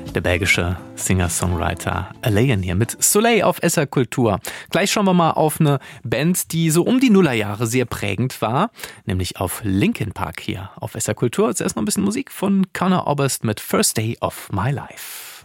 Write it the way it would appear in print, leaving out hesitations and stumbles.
Der belgische Singer-Songwriter Alain hier mit Soleil auf SR Kultur. Gleich schauen wir mal auf eine Band, die so um die Nullerjahre sehr prägend war, nämlich auf Linkin Park hier auf SR Kultur. Jetzt erst noch ein bisschen Musik von Conor Oberst mit First Day of My Life.